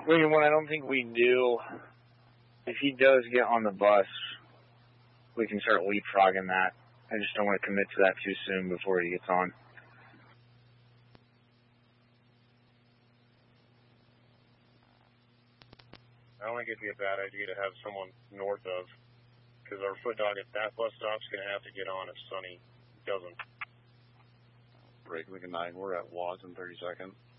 What I don't think we do, if he does get on the bus, we can start leapfrogging that. I just don't want to commit to that too soon before he gets on. I don't think it'd be a bad idea to have someone north of, because our foot dog at that bus stop's going to have to get on if Sonny doesn't. Break Lincoln 9, we're at Watts in 30 seconds.